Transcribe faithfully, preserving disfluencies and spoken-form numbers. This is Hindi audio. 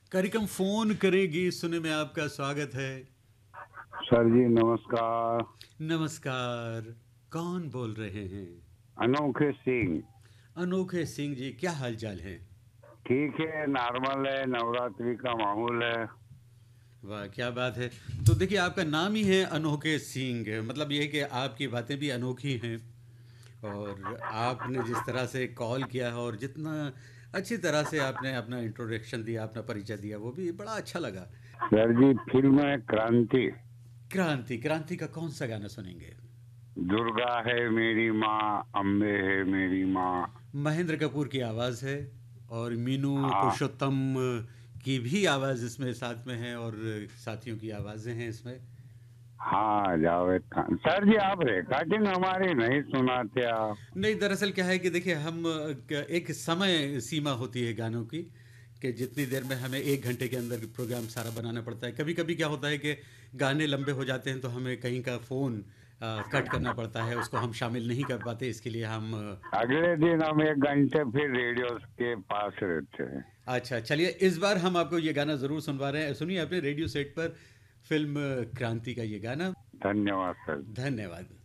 कार्यक्रम फोन करेगी सुने में आपका स्वागत है। सर जी नमस्कार। नमस्कार, कौन बोल रहे हैं? अनोखे सिंह। अनोखे सिंह जी, क्या हाल चाल है? ठीक है, नॉर्मल है, नवरात्रि का माहौल है। वाह क्या बात है। तो देखिए आपका नाम ही है अनोखे सिंह, मतलब ये है कि आपकी बातें भी अनोखी हैं। और आपने जिस तरह से कॉल किया है और जितना अच्छी तरह से आपने अपना इंट्रोडक्शन दिया, अपना परिचय दिया, वो भी बड़ा अच्छा लगा। सर जी फिल्म है क्रांति। क्रांति, क्रांति का कौन सा गाना सुनेंगे? दुर्गा है मेरी माँ, अम्बे है मेरी माँ। महेंद्र कपूर की आवाज़ है और मीनू हाँ पुरुषोत्तम की भी आवाज़ इसमें साथ में है और साथियों की आवाज़ें हैं इसमें। हाँ, जावेद खान। सर जी आप रिकॉर्डिंग हमारी नहीं सुनाते आप। नहीं, दरअसल क्या है कि देखिए हम क- एक समय सीमा होती है गानों की, कि जितनी देर में हमें एक घंटे के अंदर प्रोग्राम सारा बनाना पड़ता है। कभी कभी क्या होता है कि गाने लंबे हो जाते हैं तो हमें कहीं का फ़ोन कट करना पड़ता है, उसको हम शामिल नहीं कर पाते, इसके लिए हम अगले दिन हम एक घंटे फिर रेडियो के पास रहते हैं। अच्छा, चलिए इस बार हम आपको ये गाना ज़रूर सुनवा रहे हैं। सुनिए अपने रेडियो सेट पर फ़िल्म क्रांति का ये गाना। धन्यवाद सर। धन्यवाद।